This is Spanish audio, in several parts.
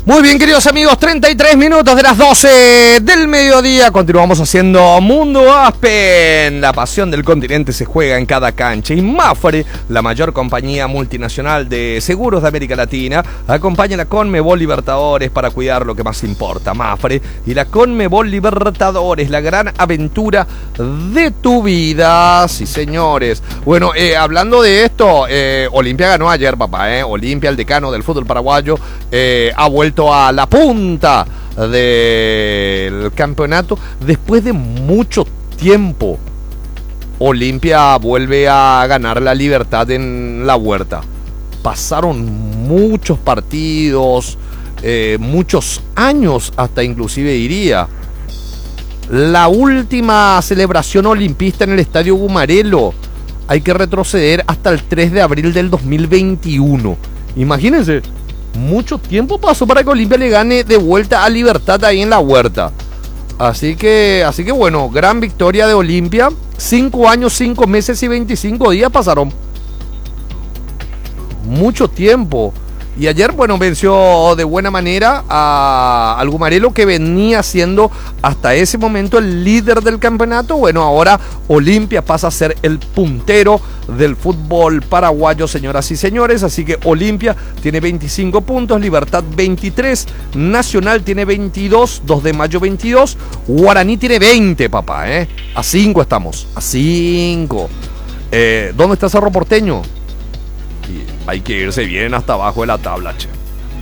Muy bien, queridos amigos, 33 minutos de las 12 del mediodía. Continuamos haciendo Mundo Aspen. La pasión del continente se juega en cada cancha. Y Mapfre, la mayor compañía multinacional de seguros de América Latina, acompaña a la Conmebol Libertadores para cuidar lo que más importa. Mapfre y la Conmebol Libertadores, la gran aventura de tu vida. Sí, señores. Bueno, hablando de esto, Olimpia ganó ayer, papá. Olimpia, el decano del fútbol paraguayo, ha vuelto a la punta del campeonato después de mucho tiempo. Olimpia vuelve a ganar la Libertad en la Huerta. Pasaron muchos partidos, muchos años hasta inclusive diría. La última celebración olimpista en el Estadio Gumarelo hay que retroceder hasta el 3 de abril del 2021. Imagínense. Mucho tiempo pasó para que Olimpia le gane de vuelta a Libertad ahí en la Huerta. Así que bueno, gran victoria de Olimpia. 5 años, 5 meses y 25 días pasaron. Mucho tiempo. Y ayer, bueno, venció de buena manera al Gumarelo, que venía siendo hasta ese momento el líder del campeonato. Bueno, ahora Olimpia pasa a ser el puntero del fútbol paraguayo, señoras y señores. Así que Olimpia tiene 25 puntos, Libertad 23, Nacional tiene 22, 2 de mayo 22, Guaraní tiene 20, papá, A 5 estamos, a 5. ¿Dónde está Cerro Porteño? Y hay que irse bien hasta abajo de la tabla, che.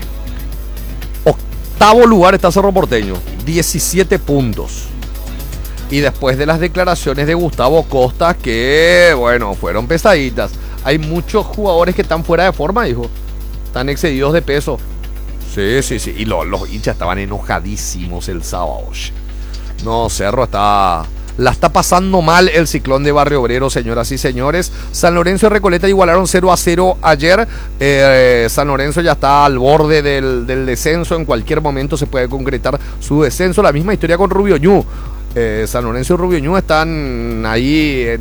Octavo lugar está Cerro Porteño, 17 puntos. Y después de las declaraciones de Gustavo Costa, que, bueno, fueron pesaditas. Hay muchos jugadores que están fuera de forma, dijo. Están excedidos de peso. Sí. Y los hinchas estaban enojadísimos el sábado. No, Cerro la está pasando mal el Ciclón de Barrio Obrero, señoras y señores. San Lorenzo y Recoleta igualaron 0-0 ayer. San Lorenzo ya está al borde del descenso. En cualquier momento se puede concretar su descenso. La misma historia con Rubio Ñu. San Lorenzo y Rubio Ñu están ahí